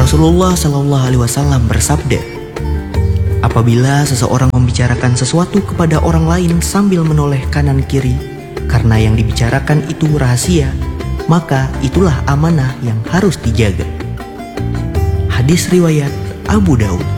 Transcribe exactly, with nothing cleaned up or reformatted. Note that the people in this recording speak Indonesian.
Rasulullah Shallallahu Alaihi Wasallam bersabda, apabila seseorang membicarakan sesuatu kepada orang lain sambil menoleh kanan kiri, karena yang dibicarakan itu rahasia, maka itulah amanah yang harus dijaga. Hadis riwayat Abu Daud.